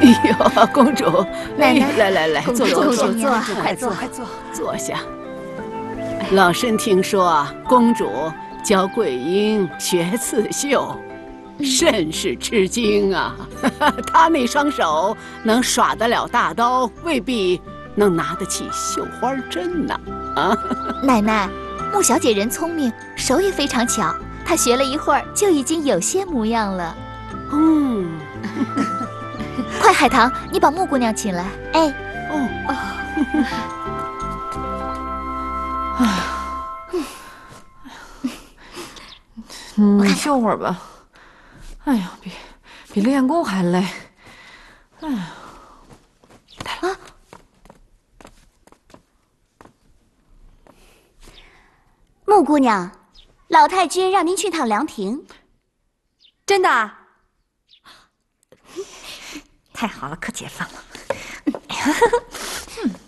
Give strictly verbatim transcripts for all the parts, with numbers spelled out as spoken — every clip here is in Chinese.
哎呦，公主， 奶奶， 来来来，坐坐坐坐， 快坐快坐，坐下。老身听说公主教桂英学刺绣，甚是吃惊啊！她那双手能耍得了大刀，未必能拿得起绣花针呢。啊， 奶奶，穆小姐人聪明，手也非常巧，她学了一会儿就已经有些模样了。 嗯。 快，海棠，你把穆姑娘请来。哎， 哦哦， 嗯，你休会儿吧。哎呀，比比练功还累。哎呀，来了。 穆姑娘，老太君让您去趟凉亭。 真的？太好了，可解放了。嗯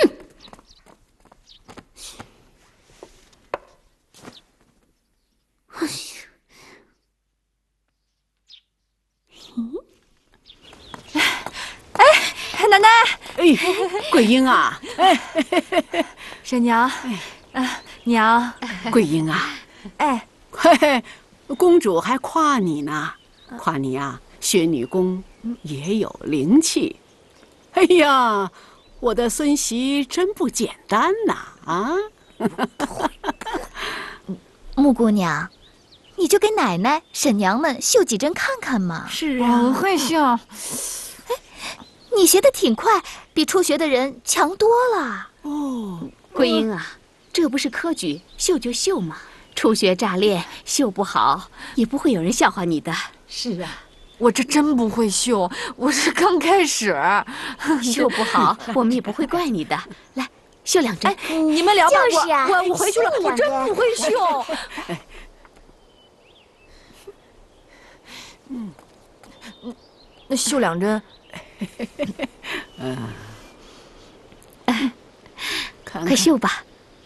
哎，奶奶！ 哎，桂英啊！哎， 婶娘，啊，娘， 桂英啊！ 哎， 嘿嘿，公主还夸你呢，夸你啊，学女工也有灵气。哎呀，我的孙媳真不简单呐！啊！ 穆姑娘，你就给奶奶、婶娘们绣几针看看嘛。 是啊， 我会绣。 哎，你学得挺快，比初学的人强多了。 哦， 桂英啊，这不是科举，绣就绣嘛。初学乍练，绣不好也不会有人笑话你的。 是啊， 我这真不会绣，我是刚开始。 绣不好，我们也不会怪你的。来，绣两针。 哎，你们聊吧， 就是啊， 我我回去了，我真不会绣。嗯，那绣两针。 嗯，看快绣吧。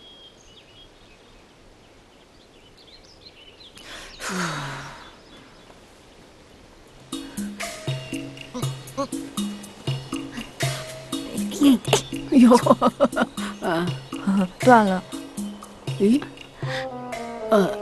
哎呦，嗯， 断了。 咦，呃，